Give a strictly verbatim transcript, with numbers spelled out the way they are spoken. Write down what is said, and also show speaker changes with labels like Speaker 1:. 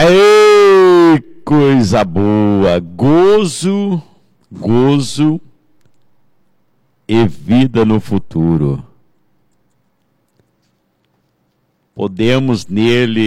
Speaker 1: Aê, coisa boa! Gozo, gozo e vida no futuro. Podemos nele